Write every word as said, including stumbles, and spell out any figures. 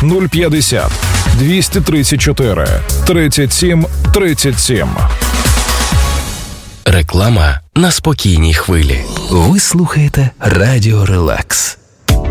нуль п'ятдесят двісті тридцять чотири тридцять сім тридцять сім. Реклама на спокійній хвилі. Ви слухаєте Радіо Релакс.